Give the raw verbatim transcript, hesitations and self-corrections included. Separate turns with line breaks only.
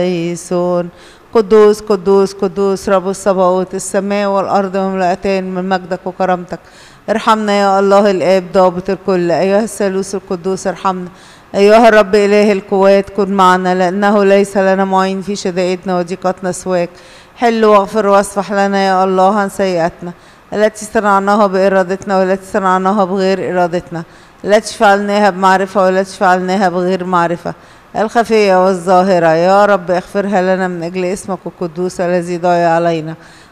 قديسون قدوس قدوس قدوس رب الصباوت، السماء والأرض مملأتان من مجدك وكرامتك. ارحمنا يا الله الآب ضابط الكل، أيها الثالوث القدوس ارحمنا. أيها الرب إله القوات كن معنا، لأنه ليس لنا معين في شدائدنا وضيقتنا سواك. حل واغفر واصفح لنا يا الله عن سيئاتنا التي صنعناها بإرادتنا والتي صنعناها بغير إرادتنا، التي فعلناها بمعرفة والتي فعلناها بغير معرفة، الخفية والظاهرة. يا رب اغفرها لنا من أجل اسمك القدوس الذي ضايع علينا.